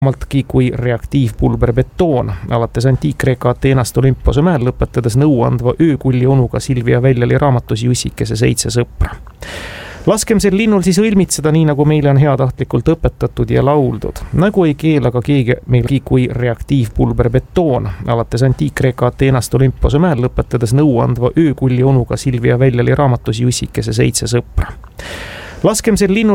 kui reaktiivpulber betoon, alates Antiik-Kreeka Ateenast Olümpiase mäel, lõpetades nõuandva öökulli onuga Silvia Väljali raamatus Jussikese 7 sõpra. Laskem sel linnul siis õilmitseda nii, nagu meile on heatahtlikult õpetatud ja lauldud. Nagu ei keela ka keegi meil kui reaktiivpulber betoon, alates Antiik-Kreeka Ateenast Olümpiase mäel, lõpetades nõuandva öökulli onuga Silvia Väljali raamatus Jussikese 7 sõpra. Laskem sel linnul